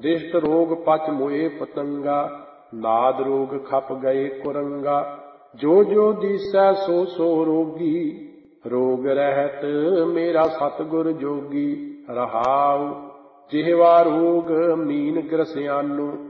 ਦਿਸ਼ਟ ਰੋਗ ਪਚ ਮੋਏ ਪਤੰਗਾ, ਨਾਦ ਰੋਗ ਖਪ ਗਏ ਕੁਰੰਗਾ। ਜੋ ਜੋ ਦੀਸੈ ਸੋ ਸੋ ਰੋਗੀ, ਰੋਗ ਰਹਿਤ ਮੇਰਾ ਸਤਿਗੁਰ ਜੋਗੀ। ਰਹਾਉ। ਜਿਹਵਾ ਰੋਗ ਮੀਨ ਗ੍ਰਸਿਆਨੋ,